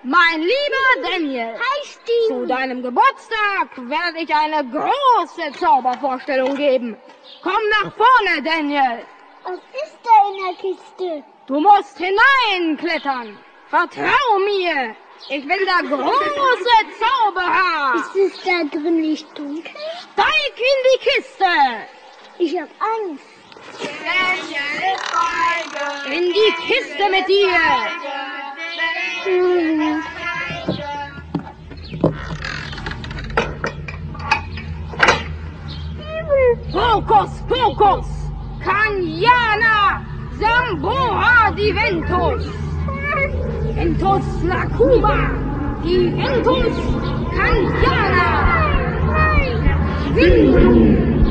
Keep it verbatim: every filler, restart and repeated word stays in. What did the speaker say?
Mein lieber Daniel, Hi, Steve. zu deinem Geburtstag werde ich eine große Zaubervorstellung geben. Komm nach vorne, Daniel. Was ist da in der Kiste? Du musst hineinklettern. Vertrau mir. Ich will da große Zauber haben. Ist es da drin nicht dunkel? Steig in die Kiste. Ich hab Angst. In die Kiste mit dir. Hm. Hokus Pokus. Kanjana. Samboa Diventus. Ventus Lacuma. Diventus Kanjana. Nein.